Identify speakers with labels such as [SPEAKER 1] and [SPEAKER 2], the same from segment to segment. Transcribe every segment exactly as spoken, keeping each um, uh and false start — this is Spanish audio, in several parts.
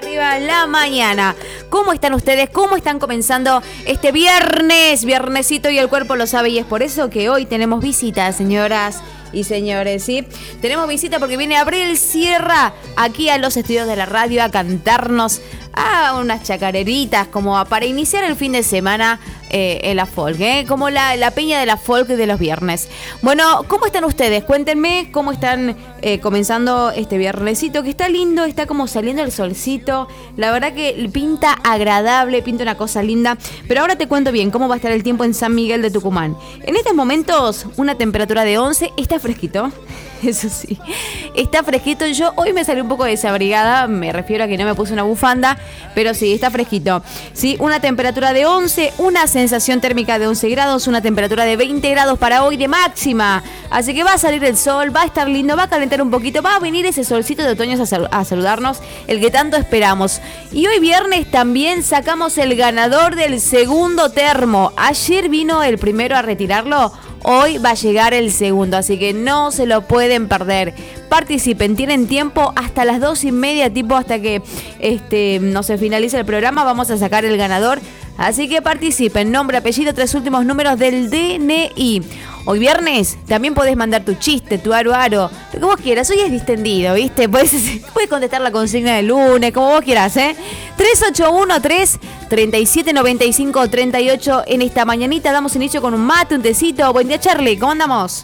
[SPEAKER 1] arriba la mañana. ¿Cómo están ustedes? ¿Cómo están comenzando este viernes? Viernesito y el cuerpo lo sabe, y es por eso que hoy tenemos visita, señoras y señores, ¿sí? Tenemos visita porque viene Abril Sierra aquí a los estudios de la radio a cantarnos a unas chacareritas como para iniciar el fin de semana eh, en la folk, ¿eh? Como la, la peña de la folk de los viernes. Bueno, ¿cómo están ustedes? Cuéntenme cómo están eh, comenzando este viernesito, que está lindo, está como saliendo el solcito. La verdad que pinta agradable, pinta una cosa linda. Pero ahora te cuento bien cómo va a estar el tiempo en San Miguel de Tucumán. En estos momentos, una temperatura de once, está fresquito. Eso sí, está fresquito. Yo hoy me salí un poco desabrigada, me refiero a que no me puse una bufanda, pero sí, está fresquito. Sí, una temperatura de once, una sensación térmica de once grados, una temperatura de veinte grados para hoy de máxima. Así que va a salir el sol, va a estar lindo, va a calentar un poquito, va a venir ese solcito de otoño a, sal- a saludarnos, el que tanto esperamos. Y hoy viernes también sacamos el ganador del segundo termo. Ayer vino el primero a retirarlo. Hoy va a llegar el segundo, así que no se lo pueden perder. Participen, tienen tiempo hasta las dos y media, tipo hasta que este no se finalice el programa. Vamos a sacar el ganador, así que participen. Nombre, apellido, tres últimos números del D N I. Hoy viernes también podés mandar tu chiste, tu aro aro, lo que vos quieras. Hoy es distendido, ¿viste? Podés, podés contestar la consigna del lunes, como vos quieras, ¿eh? tres ocho uno tres, tres siete nueve cinco, tres ocho. En esta mañanita damos inicio con un mate, un tecito. Buen día, Charlie, ¿cómo andamos?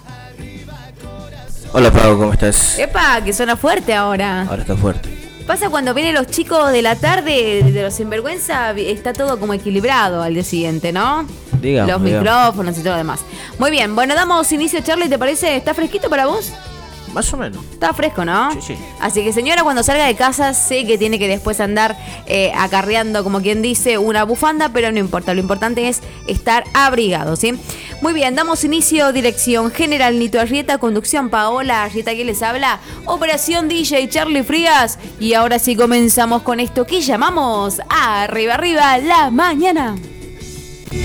[SPEAKER 2] Hola, Pau, ¿cómo estás?
[SPEAKER 1] Epa, que suena fuerte ahora.
[SPEAKER 2] Ahora está fuerte.
[SPEAKER 1] Pasa cuando vienen los chicos de la tarde, de los sinvergüenza, está todo como equilibrado al día siguiente, ¿no?
[SPEAKER 2] Digamos,
[SPEAKER 1] los
[SPEAKER 2] digamos.
[SPEAKER 1] micrófonos y todo lo demás. Muy bien, bueno, damos inicio, Charlie, ¿te parece? ¿Está fresquito para vos?
[SPEAKER 2] Más o menos.
[SPEAKER 1] Está fresco, ¿no?
[SPEAKER 2] Sí, sí.
[SPEAKER 1] Así que, señora, cuando salga de casa, sé que tiene que después andar eh, acarreando, como quien dice, una bufanda, pero no importa. Lo importante es estar abrigado, ¿sí? Muy bien, damos inicio. Dirección general Nito Arrieta, conducción Paola Arrieta, que les habla. Operación D J Charlie Frías. Y ahora sí comenzamos con esto que llamamos Arriba Arriba la Mañana.